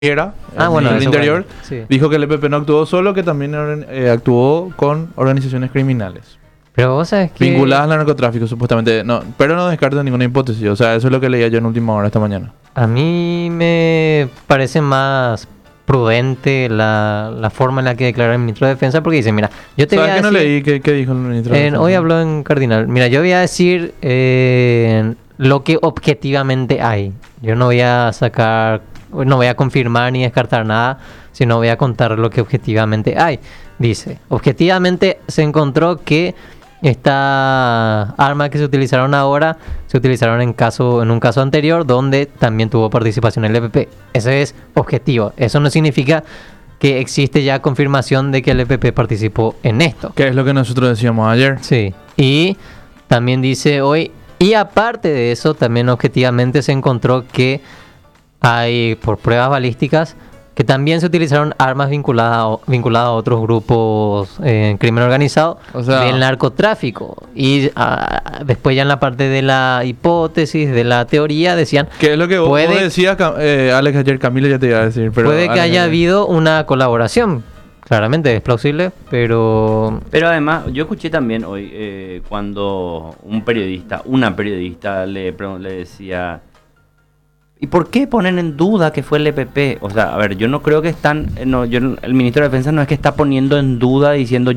era, el Bueno, ministro del eso Interior, sí. dijo que el EPP no actuó solo, que también actuó con organizaciones criminales. Pero vos sabés que... Vinculadas al narcotráfico, supuestamente. No, pero no descarta ninguna hipótesis. O sea, eso es lo que leía yo en última hora esta mañana. A mí me parece más prudente la forma en la que declara el ministro de Defensa, porque dice, mira, yo te voy ¿Sabes a que no decir... leí? ¿Qué dijo el ministro de Defensa? Hoy habló en Cardinal. Mira, yo voy a decir lo que objetivamente hay. Yo no voy a sacar, no voy a confirmar ni descartar nada, sino voy a contar lo que objetivamente hay. Dice, objetivamente se encontró que esta arma que se utilizaron ahora se utilizaron en un caso anterior donde también tuvo participación el EPP. Ese es objetivo. Eso no significa que existe ya confirmación de que el EPP participó en esto. Que es lo que nosotros decíamos ayer. Sí. Y también dice hoy, y aparte de eso, también objetivamente se encontró que hay, por pruebas balísticas, que también se utilizaron armas vinculadas a otros grupos en crimen organizado, O sea, del narcotráfico. Y después ya en la parte de la hipótesis, de la teoría, decían, que es lo que vos puede- decías, Alex, ayer. Camilo ya te iba a decir. Pero puede que Alex, haya habido una colaboración. Claramente es plausible, pero... Pero además, yo escuché también hoy cuando una periodista le decía, ¿y por qué ponen en duda que fue el EPP? O sea, a ver, yo no creo que el ministro de Defensa no es que está poniendo en duda diciendo,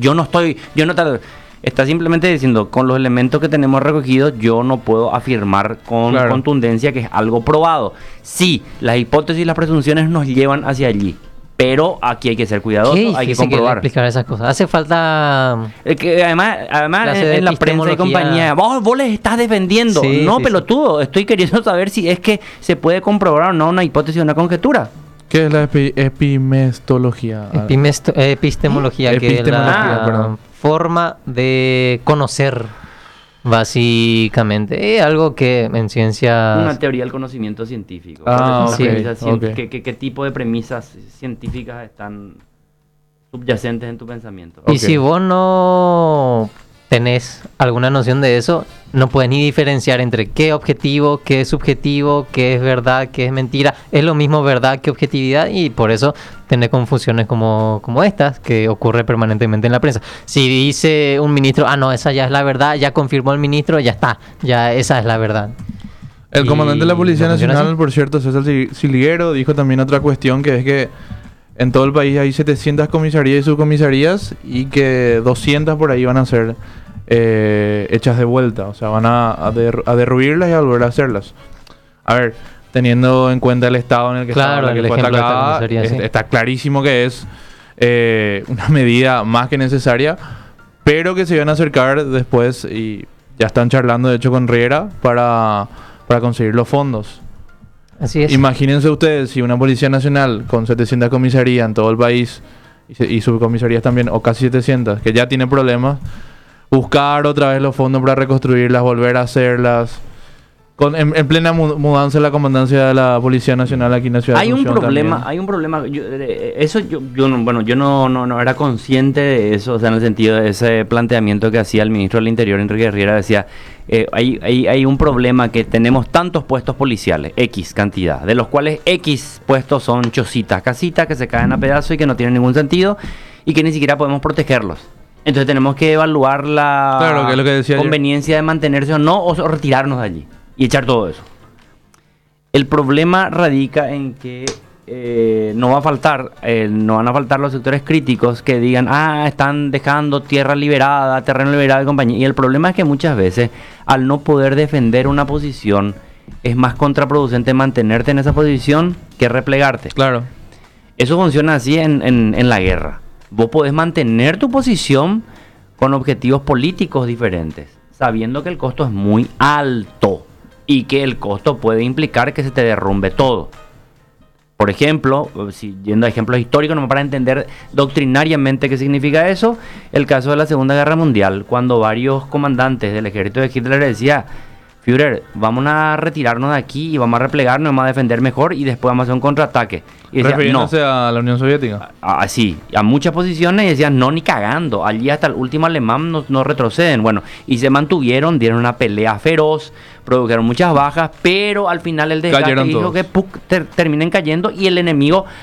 está simplemente diciendo, con los elementos que tenemos recogidos, yo no puedo afirmar con Claro. contundencia que es algo probado. Sí, las hipótesis y las presunciones nos llevan hacia allí. Pero aquí hay que ser cuidadoso, Qué hay que difícil comprobar. explicar esas cosas. Hace falta... Que además Clase de en la prensa y epistemología. compañía, vos les estás defendiendo. Sí, No, sí, pelotudo, estoy queriendo saber si es que se puede comprobar o no una hipótesis o una conjetura. ¿Qué es la epimestología? Epistemología, que es Epistemología, la perdón. forma de conocer, básicamente. Es algo que en Una ciencias... teoría del conocimiento científico. Ah, Las ok, premisas ok. ¿Qué tipo de premisas científicas están subyacentes en tu pensamiento? Y Ok. si vos no tenés alguna noción de eso, no puedes ni diferenciar entre qué objetivo, qué es subjetivo, qué es verdad, qué es mentira. Es lo mismo verdad que objetividad, y por eso tenés confusiones como estas que ocurre permanentemente en la prensa. Si dice un ministro, no, esa ya es la verdad, ya confirmó el ministro, ya está, ya esa es la verdad. El Y comandante de la Policía no funciona Nacional, así. por cierto, César Silguero, dijo también otra cuestión, que es que en todo el país hay 700 comisarías y subcomisarías, y que 200 por ahí van a ser hechas de vuelta. O sea, van a derruirlas y a volver a hacerlas. A ver, teniendo en cuenta el estado en el que Claro, estaba, la el que fue ejemplo de esta atacada, comisaría, sí. está clarísimo que es una medida más que necesaria, pero que se van a acercar después, y ya están charlando de hecho con Riera para conseguir los fondos. Así es. Imagínense ustedes si una Policía Nacional con 700 comisarías en todo el país y subcomisarías también, o casi 700, que ya tiene problemas, buscar otra vez los fondos para reconstruirlas, volver a hacerlas, en plena mudanza de la comandancia de la Policía Nacional aquí en la ciudad de Asunción también. Hay un problema. Yo no era consciente de eso, o sea, en el sentido de ese planteamiento que hacía el ministro del Interior, Enrique Riera, decía, hay un problema, que tenemos tantos puestos policiales, X cantidad, de los cuales X puestos son chocitas, casitas que se caen a pedazos y que no tienen ningún sentido y que ni siquiera podemos protegerlos. Entonces tenemos que evaluar Claro, que es lo que decía conveniencia de mantenerse o no, o retirarnos de allí y echar todo eso. El problema radica en que no van a faltar los sectores críticos que digan, están dejando tierra liberada, terreno liberado y compañía. Y el problema es que muchas veces, al no poder defender una posición, es más contraproducente mantenerte en esa posición que replegarte. Claro. Eso funciona así en la guerra. Vos podés mantener tu posición con objetivos políticos diferentes, sabiendo que el costo es muy alto y que el costo puede implicar que se te derrumbe todo. Por ejemplo, yendo a ejemplos históricos, nomás para entender doctrinariamente qué significa eso, el caso de la Segunda Guerra Mundial, cuando varios comandantes del ejército de Hitler decían, Führer, vamos a retirarnos de aquí y vamos a replegarnos, vamos a defender mejor y después vamos a hacer un contraataque. Y decía, no, Refiriéndose a la Unión Soviética. así, a muchas posiciones y decían, no, ni cagando, allí hasta el último alemán no retroceden. Bueno, y se mantuvieron, dieron una pelea feroz, produjeron muchas bajas, pero al final el desgaste Cayeron hizo todos. que terminen cayendo y el enemigo